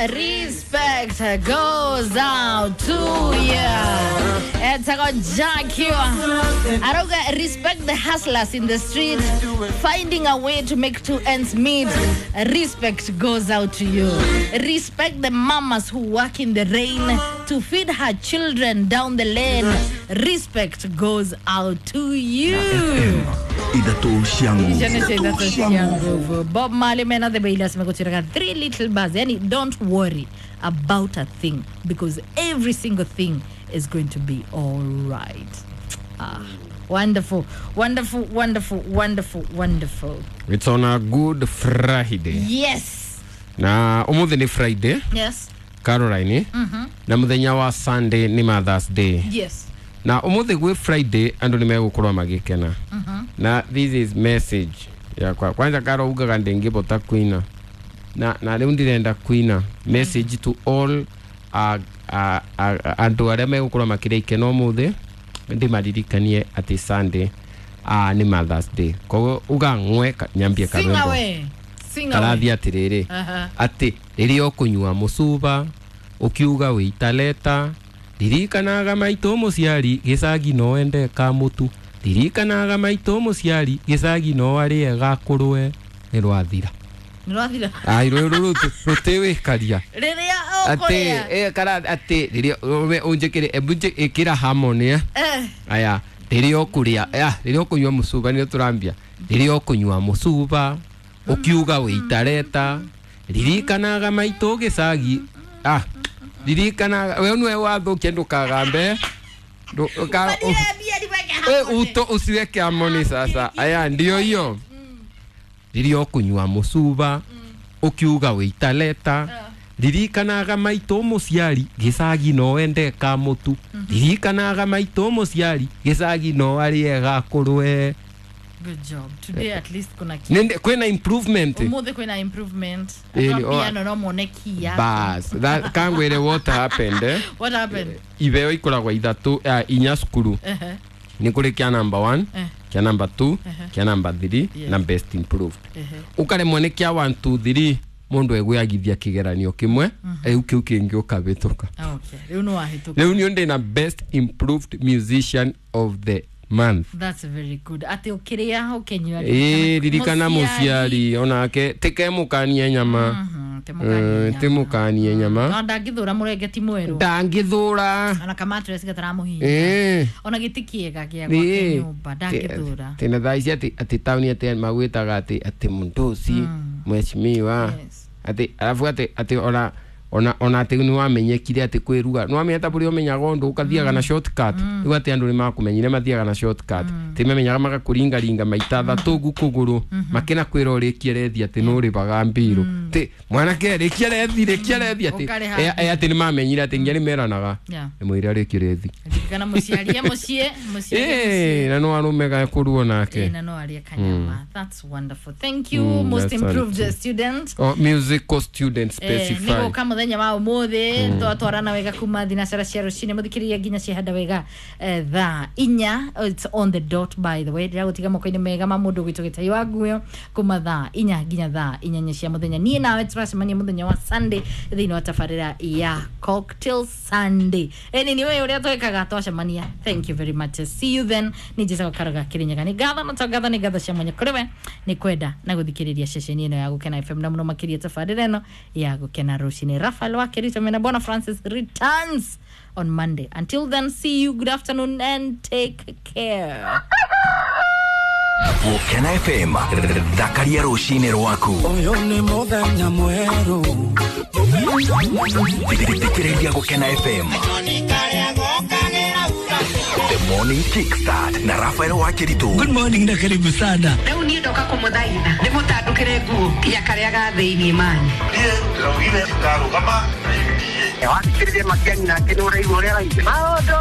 respect goes out to you. It's a Jack you. Aroga, respect the hustlers in the street, finding a way to make two ends meet. Respect goes out to you. Respect the mamas who work in the rain to feed her children down the lane. Respect goes out to you. Bob Marley mena the bailas megochiraga 3 little bars. Yani don't worry about a thing because every single thing is going to be all right. Wonderful, wonderful, wonderful, wonderful, wonderful. It's on a good Friday. Yes. Na umuthi ni Friday. Yes. Caroline. Na muthenya wa Sunday ni Mother's Day. Yes. Na umuthi gwe Friday andu ni megukorwa magikena. Na this is message ya kwanza Karo ugaga ndengibota kuina. Na leo ndirenda kuina message to all andu aria megukorwa makirikena umuthi ndi maririkanie ati Sunday ni Mother's Day. Kogo uga ngwe nyambie karwembo. Sing away. Karathi atiriri ati riria okunyua musuba ukiuga witaleta ririkanaga maito muciari gicagi no ende ka mutu ririkanaga maito muciari gicagi no ari ega kurwe ni rwathira ai rutewe karia riria ati karathi ati riria unjekire ebunje ikira harmony aya riria okuria riria okunyua musuba ni turambia riria okunyua musuba ukiuga witareta ririkanaga maito gicagi ririkanaga we nwe wathukia ndukagambe uto usiweke harmony sasa aya ndio hiyo riria okunyua musuba ukiuga witareta ririkanaga maito muciari gicagi no ende ka mutu ririkanaga maito muciari gicagi no ari ega kurwe. Good job. Today at least kuna improvement. Umuthi kuna improvement. Piano no monekia. Bas. That kangwere what happened? What happened? Ibeo ikoragwa ithatu inya skuru. Ni kuri kia number 1, kia number 2, kia number 3 na best improved. Ukare monekia 1 2 3 mundu eguyagithia kigeranio kimwe kiu kingi ukabituka. Okay. Riu no ahituka. Riu ni ndi na best improved musician of the month. That's very good. Ati ukiria ukenywa ririkana muciari onake tikemukania nyama timukania nyama ndangithura murengeti mweru ndangithura ona kamatres gataramuhinya ona gitikiega kia kwa nyumba ndangithura tena thaisi ati tauni ati magwitaga ati mundusi mheshimiwa ati alafu ati ona ati ni wamenyekire ati kwiruga no ameta buri omenyaga undu ukathiaga na shortcut igu ati andu ni makumenyire mathiaga na shortcut timemenyaga magakuringa ringa maita thatu gukuguru makina kwira urikie rethi ati no ribaga mbiru ti mwana ke rikie rethi ati ati ni mamenyire ati ngiari meranaga ni mwire arikie rethi kana musiaria mucie na no arumega kuruo nake na no aria kanyama. That's wonderful. Thank you most improved student musical student specified muthenya wa umuthi twatwarana wega kuma thinacara cia rucine muthikiria nginya cihanda wega thaa 4 it's on the dot by the way ndira gutiga moko-ini mega ma mundu gwitu gitai wa nguyo kuma thaa 4 nginya thaa 4 cia muthenya nie nawe turacemania muthenya wa Sunday thiini wa tafarira ya Cocktail Sunday ni wewe uria twekaga twacemania. Thank you very much. See you then. Ni jisa karaga kirinyaga ni gatha no tagatha ni gatha cia mwanya kuriwe ni kwenda na guthikiriria ceceni ino ya Gukena FM na muno makiria tafarira ino ya Gukena rucine. Rafael Wakerito mena Bona Francis returns on Monday. Until then, see you. Good afternoon and take care. Gukena FM Dhakaria rucine rwaku oyo ni muthenya mweru thikiriria Gukena FM The Morning Kickstart na Rafael Wakerito. Good morning na karibu sana. Leo ni ndoka kumuthaitha ni mutandukire nguo ya karia ga thiini mani Kama wathikiririe makiani na kinura igore raisi maundu